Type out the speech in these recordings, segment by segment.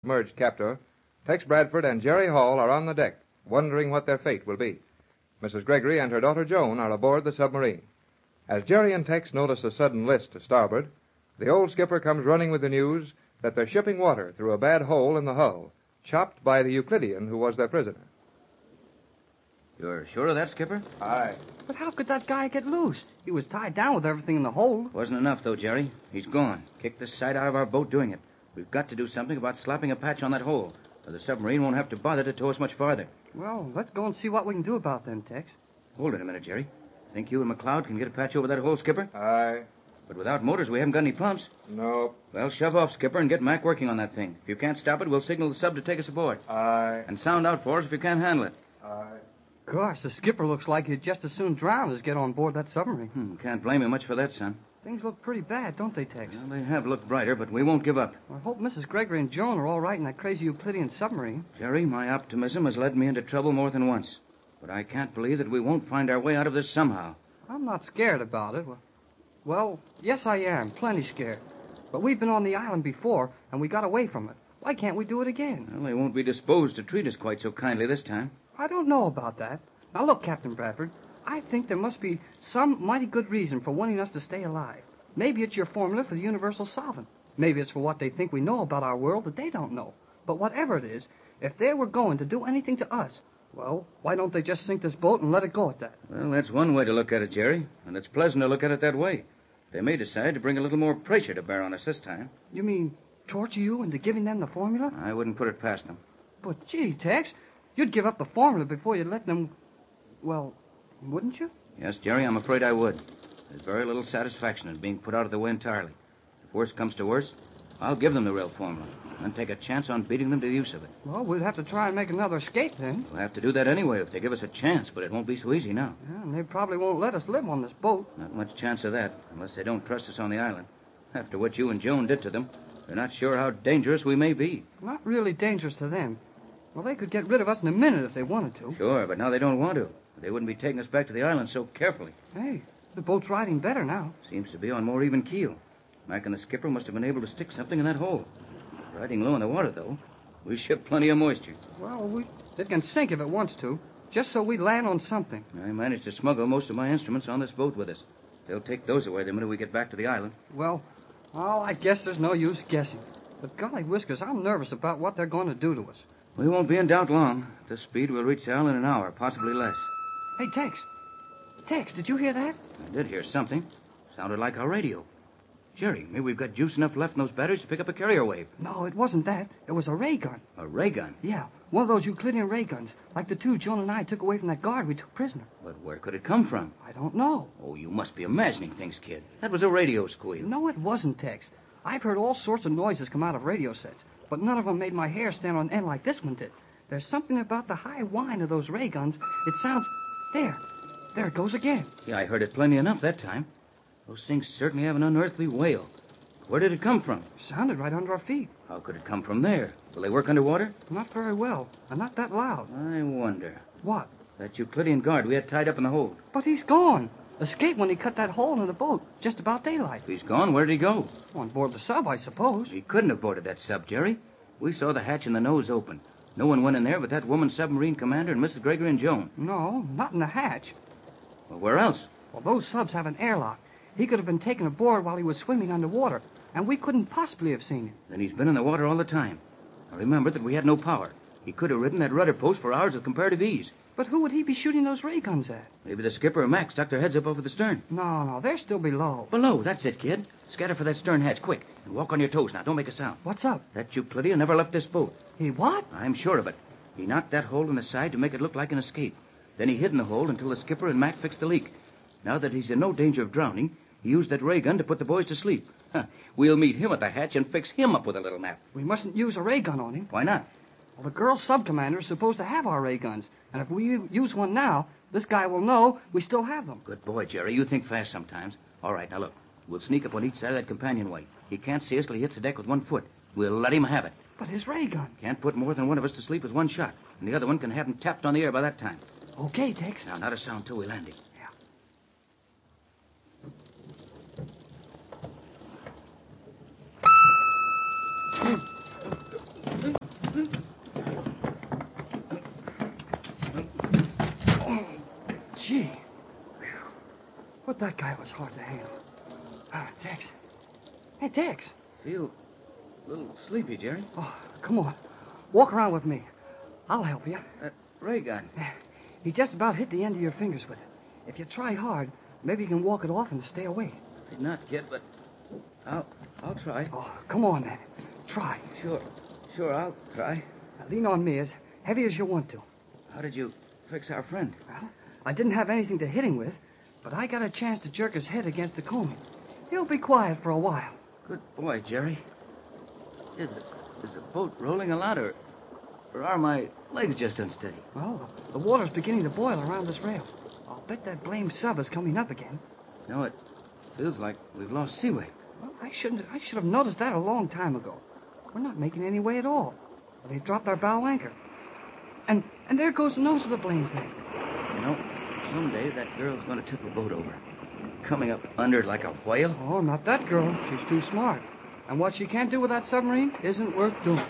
Submerged captor, Tex Bradford and Jerry Hall are on the deck, wondering what their fate will be. Mrs. Gregory and her daughter Joan are aboard the submarine. As Jerry and Tex notice a sudden list to starboard, the old skipper comes running with the news that they're shipping water through a bad hole in the hull, chopped by the Euclidean who was their prisoner. You're sure of that, Skipper? Aye. But how could that guy get loose? He was tied down with everything in the hold. Wasn't enough, though, Jerry. He's gone. Kicked the sight out of our boat doing it. We've got to do something about slapping a patch on that hole, or the submarine won't have to bother to tow us much farther. Well, let's go and see what we can do about them, Tex. Hold it a minute, Jerry. Think you and McLeod can get a patch over that hole, Skipper? Aye. But without motors, we haven't got any pumps. Nope. Well, shove off, Skipper, and get Mac working on that thing. If you can't stop it, we'll signal the sub to take us aboard. Aye. And sound out for us if you can't handle it. Aye. Gosh, the skipper looks like he'd just as soon drown as get on board that submarine. Can't blame him much for that, son. Things look pretty bad, don't they, Tex? Well, they have looked brighter, but we won't give up. I hope Mrs. Gregory and Joan are all right in that crazy Euclidean submarine. Jerry, my optimism has led me into trouble more than once. But I can't believe that we won't find our way out of this somehow. I'm not scared about it. Well, yes, I am. Plenty scared. But we've been on the island before, and we got away from it. Why can't we do it again? Well, they won't be disposed to treat us quite so kindly this time. I don't know about that. Now, look, Captain Bradford, I think there must be some mighty good reason for wanting us to stay alive. Maybe it's your formula for the universal solvent. Maybe it's for what they think we know about our world that they don't know. But whatever it is, if they were going to do anything to us, well, why don't they just sink this boat and let it go at that? Well, that's one way to look at it, Jerry. And it's pleasant to look at it that way. They may decide to bring a little more pressure to bear on us this time. You mean torture you into giving them the formula? I wouldn't put it past them. But, gee, Tex, you'd give up the formula before you'd let them... Well, wouldn't you? Yes, Jerry, I'm afraid I would. There's very little satisfaction in being put out of the way entirely. If worse comes to worse, I'll give them the real formula and take a chance on beating them to the use of it. Well, we'd have to try and make another escape then. We'll have to do that anyway if they give us a chance, but it won't be so easy now. Yeah, and they probably won't let us live on this boat. Not much chance of that, unless they don't trust us on the island. After what you and Joan did to them, they're not sure how dangerous we may be. Not really dangerous to them. Well, they could get rid of us in a minute if they wanted to. Sure, but now they don't want to. They wouldn't be taking us back to the island so carefully. Hey, the boat's riding better now. Seems to be on more even keel. Mac and the skipper must have been able to stick something in that hole. Riding low in the water, though. We ship plenty of moisture. Well, it can sink if it wants to, just so we land on something. I managed to smuggle most of my instruments on this boat with us. They'll take those away the minute we get back to the island. Well, I guess there's no use guessing. But golly whiskers, I'm nervous about what they're going to do to us. We won't be in doubt long. At this speed, we'll reach the island in an hour, possibly less. Hey, Tex. Tex, did you hear that? I did hear something. Sounded like our radio. Jerry, maybe we've got juice enough left in those batteries to pick up a carrier wave. No, it wasn't that. It was a ray gun. A ray gun? Yeah, one of those Euclidean ray guns, like the two Joan and I took away from that guard we took prisoner. But where could it come from? I don't know. Oh, you must be imagining things, kid. That was a radio squeal. No, it wasn't, Tex. I've heard all sorts of noises come out of radio sets, but none of them made my hair stand on end like this one did. There's something about the high whine of those ray guns. It sounds... There it goes again. Yeah, I heard it plenty enough that time. Those things certainly have an unearthly wail. Where did it come from? Sounded right under our feet. How could it come from there? Will they work underwater? Not very well, and not that loud. I wonder. What? That Euclidean guard we had tied up in the hold. But he's gone. Escaped when he cut that hole in the boat, just about daylight. If he's gone, where did he go? On board the sub, I suppose. He couldn't have boarded that sub, Jerry. We saw the hatch and the nose open. No one went in there but that woman submarine commander and Mrs. Gregory and Joan. No, not in the hatch. Well, where else? Well, those subs have an airlock. He could have been taken aboard while he was swimming underwater, and we couldn't possibly have seen him. Then he's been in the water all the time. Now remember that we had no power. He could have ridden that rudder post for hours with comparative ease. But who would he be shooting those ray guns at? Maybe the skipper or Mac stuck their heads up over the stern. No, they're still below. Below, that's it, kid. Scatter for that stern hatch, quick. And walk on your toes now. Don't make a sound. What's up? That Euclidean never left this boat. He what? I'm sure of it. He knocked that hole in the side to make it look like an escape. Then he hid in the hole until the skipper and Mac fixed the leak. Now that he's in no danger of drowning, he used that ray gun to put the boys to sleep. We'll meet him at the hatch and fix him up with a little nap. We mustn't use a ray gun on him. Why not? Well, the girl sub-commander is supposed to have our ray guns. And if we use one now, this guy will know we still have them. Good boy, Jerry. You think fast sometimes. All right, now look. We'll sneak up on each side of that companionway. He can't see us till he hits the deck with 1 foot. We'll let him have it. But his ray gun. Can't put more than one of us to sleep with one shot. And the other one can have him tapped on the air by that time. Okay, Tex. Now, not a sound till we land him. gee. Whew. But that guy was hard to handle. Tex. Hey, Tex. Feel a little sleepy, Jerry. Oh, come on. Walk around with me. I'll help you. That ray gun. He just about hit the end of your fingers with it. If you try hard, maybe you can walk it off and stay awake. Did not get, but I'll try. Oh, come on, then. Try. Sure, I'll try. Now, lean on me as heavy as you want to. How did you fix our friend? Well, I didn't have anything to hit him with, but I got a chance to jerk his head against the combing. He'll be quiet for a while. Good boy, Jerry. Is the boat rolling a lot, or are my legs just unsteady? Well, the water's beginning to boil around this rail. I'll bet that blamed sub is coming up again. No, it feels like we've lost seaway. Well, I should have noticed that a long time ago. We're not making any way at all. They've dropped our bow anchor. And there goes the nose of the blame thing. You know, someday that girl's going to tip her boat over. Coming up under it like a whale. Oh, not that girl. She's too smart. And what she can't do with that submarine isn't worth doing.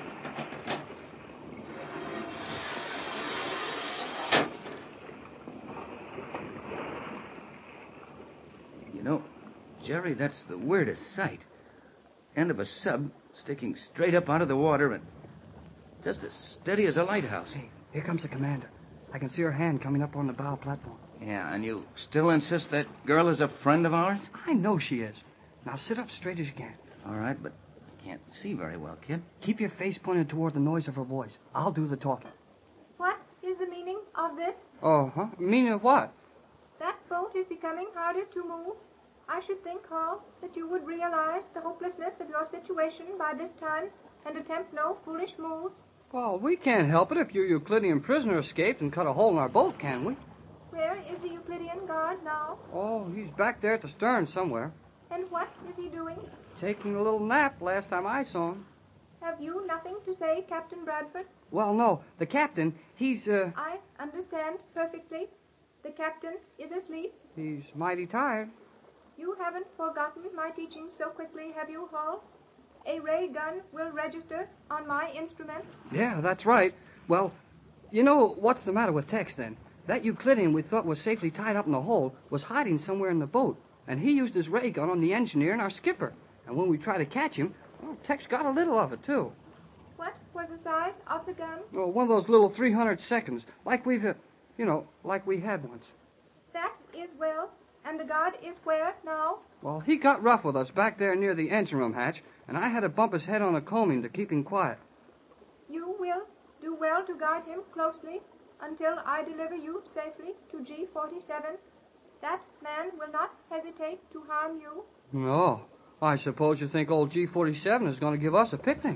You know, Jerry, that's the weirdest sight. End of a sub sticking straight up out of the water and just as steady as a lighthouse. Hey, here comes the commander. I can see her hand coming up on the bow platform. Yeah, and you still insist that girl is a friend of ours? I know she is. Now sit up straight as you can. All right, but I can't see very well, kid. Keep your face pointed toward the noise of her voice. I'll do the talking. What is the meaning of this? Oh, huh? Meaning of what? That boat is becoming harder to move. I should think, Hall, that you would realize the hopelessness of your situation by this time and attempt no foolish moves. Well, we can't help it if your Euclidean prisoner escaped and cut a hole in our boat, can we? Where is the Euclidean guard now? Oh, he's back there at the stern somewhere. And what is he doing? Taking a little nap last time I saw him. Have you nothing to say, Captain Bradford? Well, no. The captain, he's, I understand perfectly. The captain is asleep. he's mighty tired. You haven't forgotten my teaching so quickly, have you, Hall? A ray gun will register on my instruments. Yeah, that's right. Well, you know what's the matter with Tex, then? That Euclidean we thought was safely tied up in the hole was hiding somewhere in the boat, and he used his ray gun on the engineer and our skipper. And when we tried to catch him, well, Tex got a little of it, too. What was the size of the gun? Oh, one of those little 300 seconds, like we've, like we had once. That is well. And the guard is where now? Well, he got rough with us back there near the engine room hatch, and I had to bump his head on the combing to keep him quiet. You will do well to guard him closely until I deliver you safely to G47. That man will not hesitate to harm you. No, I suppose you think old G47 is going to give us a picnic.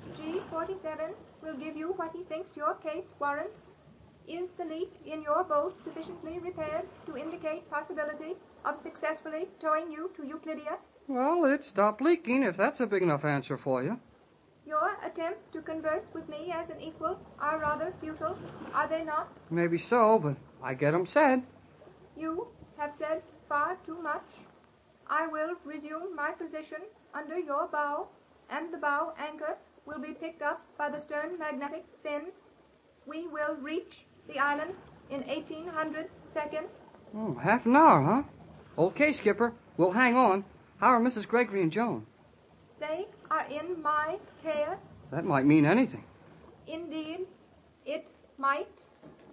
G47 will give you what he thinks your case warrants. Is the leak in your boat sufficiently repaired to indicate possibility of successfully towing you to Euclidia? Well, it stopped leaking, if that's a big enough answer for you. Your attempts to converse with me as an equal are rather futile, are they not? Maybe so, but I get 'em said. You have said far too much. I will resume my position under your bow, and the bow anchor will be picked up by the stern magnetic fin. We will reach the island in 1800 seconds. Oh, half an hour, huh? Okay, Skipper. We'll hang on. How are Mrs. Gregory and Joan? They are in my care. That might mean anything. Indeed, it might.